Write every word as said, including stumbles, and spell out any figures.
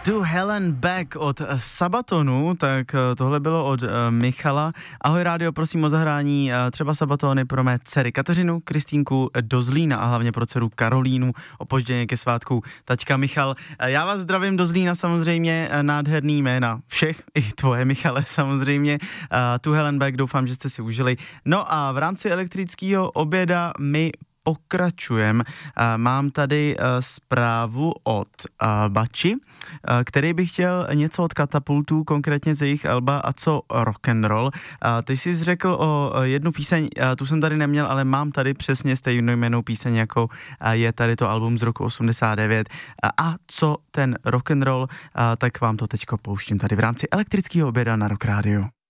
To Hell and Back od Sabatonu, tak tohle bylo od Michala. Ahoj rádio, prosím o zahrání třeba Sabatony pro mé dcery Kateřinu, Kristýnku do Zlína a hlavně pro dceru Karolínu, opožděně ke svátku taťka Michal. Já vás zdravím do Zlína, samozřejmě nádherný jména všech, i tvoje Michale samozřejmě. To Hell and Back, doufám, že jste si užili. No a v rámci elektrického oběda my pokračujem. Mám tady zprávu od Bači, který by chtěl něco od Katapultů, konkrétně z jejich alba A co rock'n'roll. Ty jsi řekl o jednu píseň, tu jsem tady neměl, ale mám tady přesně stejnojmennou píseň, jako je tady to album z roku osmdesát devět. A co ten rock'n'roll, tak vám to teďko pouštím tady v rámci elektrického oběda na Rock Radio.